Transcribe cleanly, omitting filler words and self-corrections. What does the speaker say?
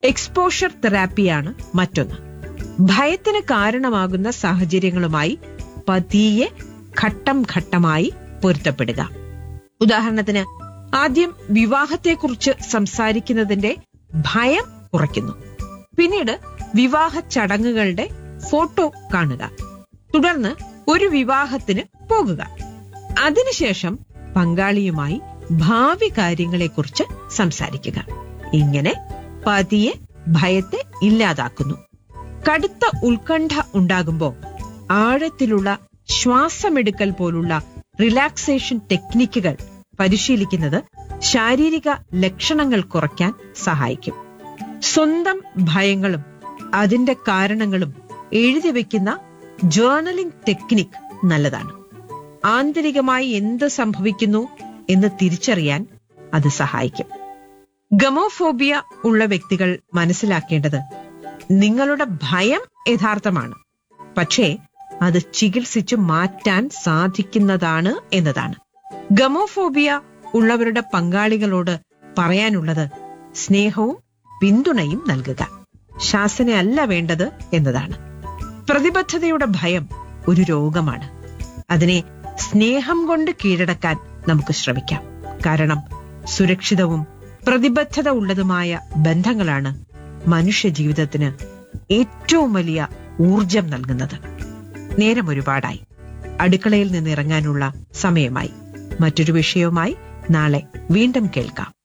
Exposure തെറാപ്പിയാണ് മറ്റൊന്ന്. ഭയത്തിന് കാരണമാകുന്ന സാഹചര്യങ്ങളുമായി പതിയെ ഘട്ടം ഘട്ടമായി പൊരുത്തപ്പെടുക. ഉദാഹരണത്തിന്, ആദ്യം വിവാഹത്തെക്കുറിച്ച് സംസാരിക്കുന്നതിന്റെ ഭയം കുറയ്ക്കുന്നു. പിന്നീട് വിവാഹ ചടങ്ങുകളുടെ ഫോട്ടോ കാണുക. തുടർന്ന് ഒരു വിവാഹത്തിന് പോകുക. അതിനുശേഷം പങ്കാളിയുമായി ഭാവി കാര്യങ്ങളെക്കുറിച്ച് സംസാരിക്കുക. ഇങ്ങനെ പതിയെ ഭയത്തെ ഇല്ലാതാക്കുന്നു. കടുത്ത ഉത്കണ്ഠ ഉണ്ടാകുമ്പോൾ ആഴത്തിലുള്ള ശ്വാസമെടുക്കൽ പോലുള്ള റിലാക്സേഷൻ ടെക്നിക്കുകൾ പരിശീലിക്കുന്നത് ശാരീരിക ലക്ഷണങ്ങൾ കുറയ്ക്കാൻ സഹായിക്കും. സ്വന്തം ഭയങ്ങളും അതിന്റെ കാരണങ്ങളും എഴുതി വെക്കുന്ന ജേർണലിംഗ് ടെക്നിക് നല്ലതാണ്. ആന്തരികമായി എന്ത് സംഭവിക്കുന്നു എന്ന് തിരിച്ചറിയാൻ അത് സഹായിക്കും. ഗമോഫോബിയ ഉള്ള വ്യക്തികൾ മനസ്സിലാക്കേണ്ടത് നിങ്ങളുടെ ഭയം യഥാർത്ഥമാണ്, പക്ഷേ അത് ചികിത്സിച്ചു മാറ്റാൻ സാധിക്കുന്നതാണ് എന്നതാണ്. ഗമോഫോബിയ ഉള്ളവരുടെ പങ്കാളികളോട് പറയാനുള്ളത് സ്നേഹവും പിന്തുണയും നൽകുക, ശാസനയല്ല വേണ്ടത് എന്നതാണ്. പ്രതിബദ്ധതയുടെ ഭയം ഒരു രോഗമാണ്. അതിനെ സ്നേഹം കൊണ്ട് കീഴടക്കാൻ നമുക്ക് ശ്രമിക്കാം. കാരണം സുരക്ഷിതവും പ്രതിബദ്ധത ഉള്ളതുമായ ബന്ധങ്ങളാണ് മനുഷ്യ ജീവിതത്തിന് ഏറ്റവും വലിയ ഊർജം നൽകുന്നത്. നേരം ഒരുപാടായി. അടുക്കളയിൽ നിന്ന് ഇറങ്ങാനുള്ള സമയമായി. മറ്റൊരു വിഷയവുമായി നാളെ വീണ്ടും കേൾക്കാം.